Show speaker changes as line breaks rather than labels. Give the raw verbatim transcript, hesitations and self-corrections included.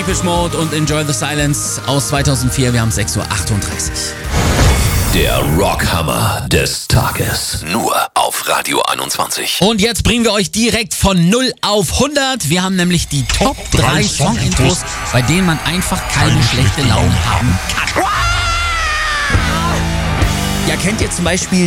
Depeche Mode und Enjoy the Silence aus zweitausendvier. Wir haben sechs Uhr achtunddreißig.
Der Rockhammer des Tages. Nur auf Radio einundzwanzig.
Und jetzt bringen wir euch direkt von null auf hundert. Wir haben nämlich die Top drei Song-Intros, bei denen man einfach keine schlechte Laune haben kann. Ja, kennt ihr zum Beispiel